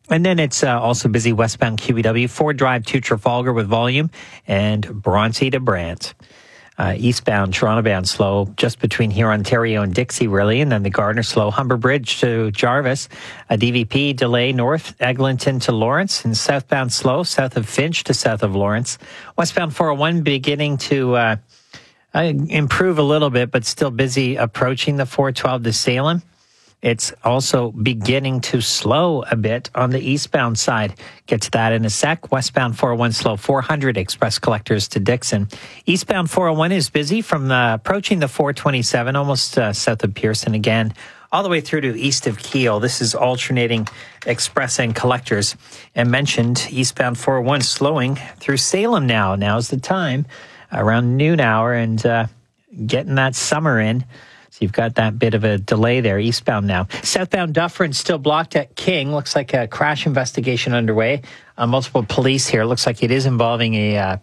And then it's also busy westbound QEW, Ford Drive to Trafalgar with volume, and Bronte to Brant. Eastbound, Toronto-bound slow just between here, Ontario and Dixie, really. And then the Gardner slow, Humber Bridge to Jarvis. A DVP delay north, Eglinton to Lawrence. And southbound slow, south of Finch to south of Lawrence. Westbound 401 beginning to improve a little bit, but still busy approaching the 412 to Salem. It's also beginning to slow a bit on the eastbound side. Get to that in a sec. Westbound 401 slow, 400 express collectors to Dixon. Eastbound 401 is busy from approaching the 427, almost south of Pearson again, all the way through to east of Kiel. This is alternating express and collectors. And mentioned eastbound 401 slowing through Salem now. Now's the time, around noon hour, and getting that summer in. So you've got that bit of a delay there, eastbound now. Southbound Dufferin still blocked at King. Looks like a crash investigation underway. Multiple police here. Looks like it is involving a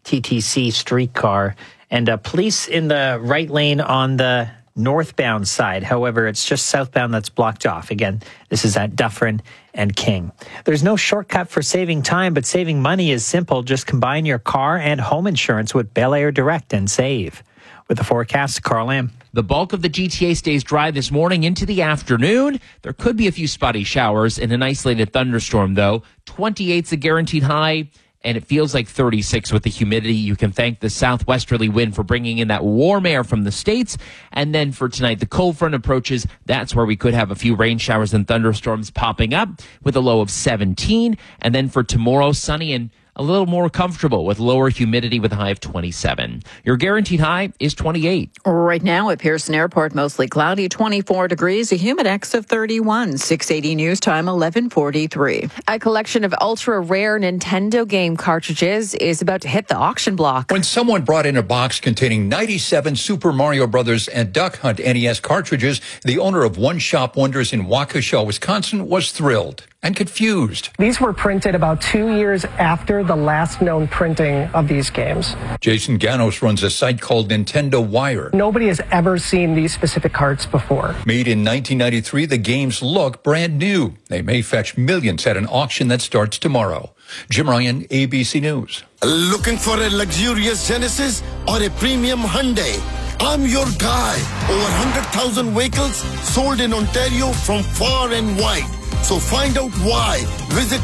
TTC streetcar. And police in the right lane on the northbound side. However, it's just southbound that's blocked off. Again, this is at Dufferin and King. There's no shortcut for saving time, but saving money is simple. Just combine your car and home insurance with Bel Air Direct and save. With the forecast, Carl Lamb. The bulk of the GTA stays dry this morning into the afternoon. There could be a few spotty showers and an isolated thunderstorm, though. 28's a guaranteed high, and it feels like 36 with the humidity. You can thank the southwesterly wind for bringing in that warm air from the States. And then for tonight, the cold front approaches. That's where we could have a few rain showers and thunderstorms popping up with a low of 17. And then for tomorrow, sunny and a little more comfortable with lower humidity with a high of 27. Your guaranteed high is 28. Right now at Pearson Airport, mostly cloudy, 24 degrees, a humidex of 31. 680 news time, 11:43. A collection of ultra-rare Nintendo game cartridges is about to hit the auction block. When someone brought in a box containing 97 Super Mario Brothers and Duck Hunt NES cartridges, the owner of One Shop Wonders in Waukesha, Wisconsin, was thrilled and confused. These were printed about 2 years after the last known printing of these games. Jason Ganos runs a site called Nintendo Wire. Nobody has ever seen these specific carts before. Made in 1993, the games look brand new. They may fetch millions at an auction that starts tomorrow. Jim Ryan, ABC News. Looking for a luxurious Genesis or a premium Hyundai? I'm your guy. Over 100,000 vehicles sold in Ontario from far and wide. So find out why. Visit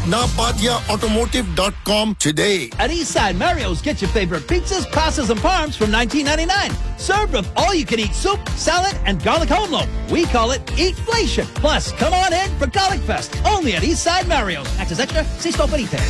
napatiaautomotive.com today. At Eastside Mario's, get your favorite pizzas, pastas, and parms from $19.99. Served with all-you-can-eat soup, salad, and garlic home loaf. We call it Eatflation. Plus, come on in for Garlic Fest. Only at Eastside Mario's. Access extra, see store for details.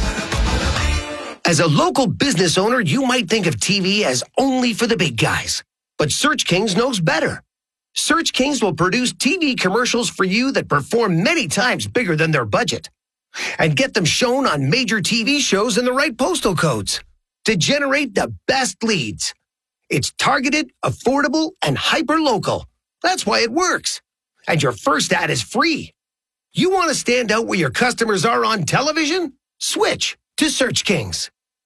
As a local business owner, you might think of TV as only for the big guys. But Search Kings knows better. Search Kings will produce TV commercials for you that perform many times bigger than their budget. And get them shown on major TV shows in the right postal codes to generate the best leads. It's targeted, affordable, and hyper-local. That's why it works. And your first ad is free. You want to stand out where your customers are on television? Switch to Search Kings.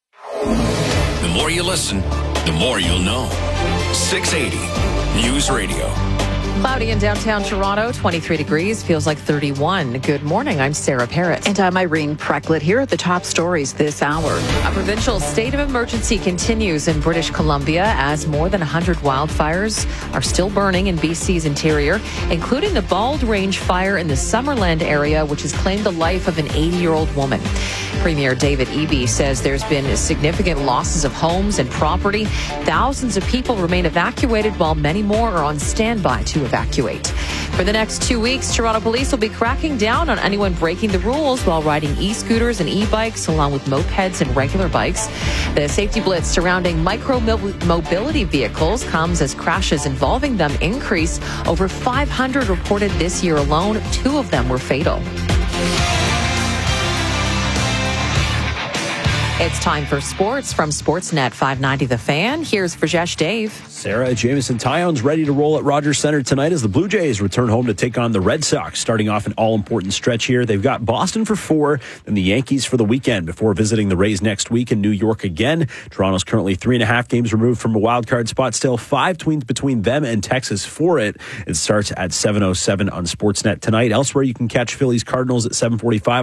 The more you listen, the more you'll know. 680 News Radio. Cloudy in downtown Toronto, 23 degrees, feels like 31. Good morning, I'm Sarah Parrott. And I'm Irene Precklett. Here are the top stories this hour. A provincial state of emergency continues in British Columbia as more than 100 wildfires are still burning in BC's interior, including the Bald Range fire in the Summerland area, which has claimed the life of an 80-year-old woman. Premier David Eby says there's been significant losses of homes and property. Thousands of people remain evacuated while many more are on standby to evacuate. For the next 2 weeks, Toronto police will be cracking down on anyone breaking the rules while riding e-scooters and e-bikes along with mopeds and regular bikes. The safety blitz surrounding micro-mobility vehicles comes as crashes involving them increase. Over 500 reported this year alone. 2 of them were fatal. It's time for sports from Sportsnet 590 The Fan. Here's Frajesh Dave. Sarah, Jameson Tyon's ready to roll at Rogers Center tonight as the Blue Jays return home to take on the Red Sox, starting off an all-important stretch here. They've got Boston for 4 and the Yankees for the weekend before visiting the Rays next week in New York again. Toronto's currently 3.5 games removed from a wild card spot, still 5 between them and Texas for it. It starts at 7:07 on Sportsnet tonight. Elsewhere, you can catch Phillies Cardinals at 7:45.